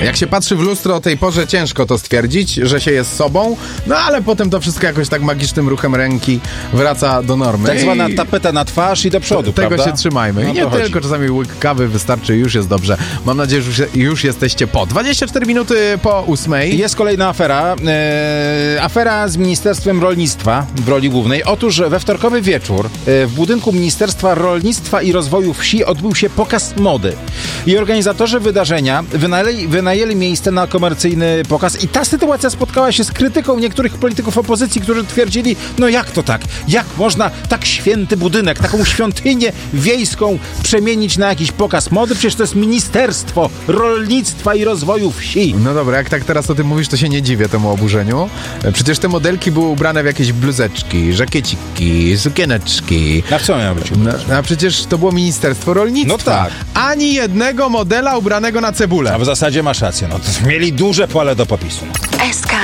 Jak się patrzy w lustro o tej porze, ciężko to stwierdzić, że się jest sobą, no ale potem to wszystko jakoś tak magicznym ruchem ręki wraca do normy. Tak zwana tapeta na twarz i do przodu, Tego prawda? się trzymajmy. No I nie to chodzi. tylko, czasami łyk kawy wystarczy i już jest dobrze. Mam nadzieję, że już jesteście po. 24 minuty po 8. Jest kolejna afera. Afera z Ministerstwem Rolnictwa w roli głównej. Otóż we wtorkowy wieczór w budynku Ministerstwa Rolnictwa i Rozwoju Wsi odbył się pokaz mody. I organizatorzy wydarzenia wynajęli miejsce na komercyjny pokaz i ta sytuacja spotkała się z krytyką niektórych polityków opozycji, którzy twierdzili, no jak to tak? Jak można tak święty budynek, taką świątynię wiejską przemienić na jakiś pokaz mody? Przecież to jest Ministerstwo Rolnictwa i Rozwoju Wsi. No dobra, jak tak teraz o tym mówisz, to się nie dziwię temu oburzeniu. Przecież te modelki były ubrane w jakieś bluzeczki, żakieciki, sukieneczki. A co miało być? No, a przecież to było Ministerstwo Rolnictwa. No tak. Ani jednego modela ubranego na cebulę. A w zasadzie masz rację, no to mieli duże pole do popisu. SK